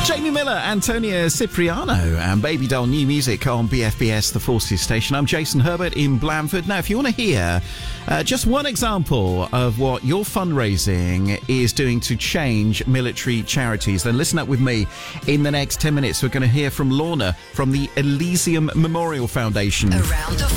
Jamie Miller, Antonia Cipriano, and Baby Doll, new music on BFBS, the Forces station. I'm Jason Herbert in Blandford. Now, if you want to hear just one example of what your fundraising is doing to change military charities, then listen up with me. In the next 10 minutes, we're going to hear from Lorna from the Elysium Memorial Foundation. Around the